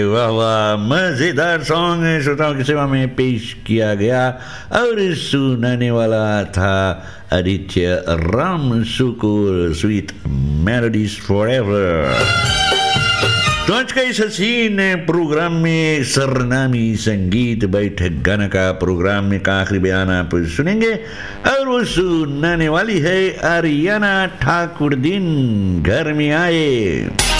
वाह वाह, मजेदार सॉन्ग श्रोताओं की सेवा में पेश किया गया और सुनाने वाला था आदित्य राम सुकुर, स्वीट मेलोडीज फॉरएवर। तो आज का इस हसीन प्रोग्राम में सरनामी संगीत बैठक गाना का प्रोग्राम में का आखिरी बयान आप सुनेंगे और वो सुनाने वाली है आरियाना ठाकुर दिन घर में आए।